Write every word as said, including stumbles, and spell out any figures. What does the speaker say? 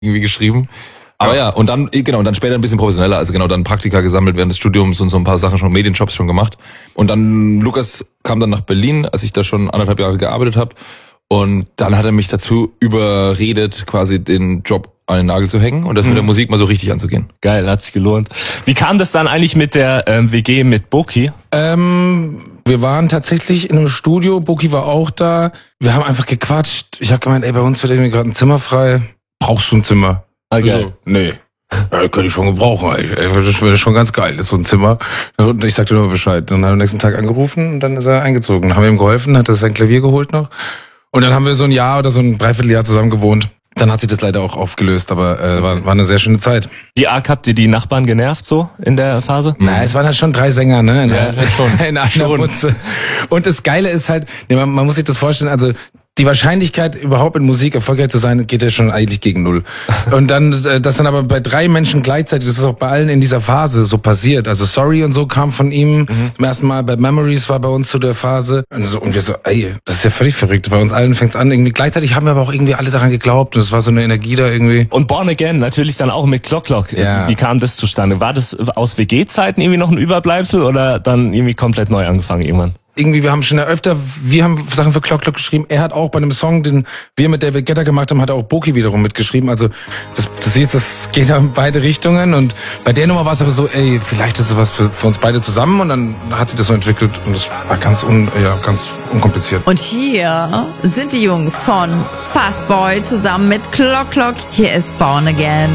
irgendwie geschrieben. Aber ja, und dann, genau, und dann später ein bisschen professioneller, also genau, dann Praktika gesammelt während des Studiums und so ein paar Sachen schon, Medienjobs schon gemacht. Und dann, Lukas kam dann nach Berlin, als ich da schon anderthalb Jahre gearbeitet habe. Und dann hat er mich dazu überredet, quasi den Job an den Nagel zu hängen und das mhm. mit der Musik mal so richtig anzugehen. Geil, hat sich gelohnt. Wie kam das dann eigentlich mit der ähm, W G mit Boki? Ähm, wir waren tatsächlich in einem Studio, Boki war auch da. Wir haben einfach gequatscht. Ich habe gemeint, ey, bei uns wird irgendwie gerade ein Zimmer frei. Brauchst du ein Zimmer? Ah, geil. Also, nee. Ja, könnte ich schon gebrauchen. Ey. Das wäre schon ganz geil, das ist so ein Zimmer. Und ich sagte nur Bescheid. Dann hat er am nächsten Tag angerufen und dann ist er eingezogen. Dann haben wir ihm geholfen, hat er sein Klavier geholt noch. Und dann haben wir so ein Jahr oder so ein Dreivierteljahr zusammen gewohnt. Dann hat sich das leider auch aufgelöst, aber äh, war, war eine sehr schöne Zeit. Wie arg habt ihr die Nachbarn genervt so in der Phase? Na, es waren halt schon drei Sänger, ne? In, ja, einer, schon. in einer schon. Putze. Und das Geile ist halt, man, man muss sich das vorstellen, also die Wahrscheinlichkeit, überhaupt in Musik erfolgreich zu sein, geht ja schon eigentlich gegen null. Und dann, das dann aber bei drei Menschen gleichzeitig, das ist auch bei allen in dieser Phase so passiert. Also Sorry und so kam von ihm mhm. zum ersten Mal, bei Memories war bei uns zu der Phase. Und, so, und wir so, ey, das ist ja völlig verrückt. Bei uns allen fängt's an, irgendwie gleichzeitig haben wir aber auch irgendwie alle daran geglaubt. Und es war so eine Energie da irgendwie. Und Born Again natürlich dann auch mit Clock Clock. Ja. Wie kam das zustande? War das aus W G-Zeiten irgendwie noch ein Überbleibsel oder dann irgendwie komplett neu angefangen irgendwann? Irgendwie, wir haben schon öfter, wir haben Sachen für Clock Clock geschrieben. Er hat auch bei einem Song, den wir mit David Guetta gemacht haben, hat er auch Boki wiederum mitgeschrieben. Also das, du siehst, das geht in beide Richtungen. Und bei der Nummer war es aber so, ey, vielleicht ist sowas für, für uns beide zusammen. Und dann hat sich das so entwickelt und das war ganz, un, ja, ganz unkompliziert. Und hier sind die Jungs von Fastboy zusammen mit Clock Clock. Hier ist Born Again.